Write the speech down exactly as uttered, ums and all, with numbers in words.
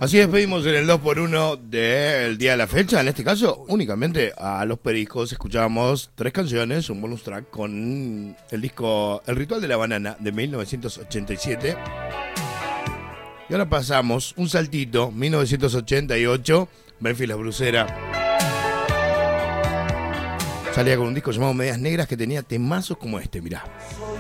Así despedimos en el dos por uno del día de la fecha. En este caso, únicamente a los pericos escuchamos tres canciones, un bonus track con el disco El Ritual de la Banana de mil novecientos ochenta y siete. Y ahora pasamos un saltito, mil novecientos ochenta y ocho, Memphis La Brucera. Salía con un disco llamado Medias Negras que tenía temazos como este, mirá.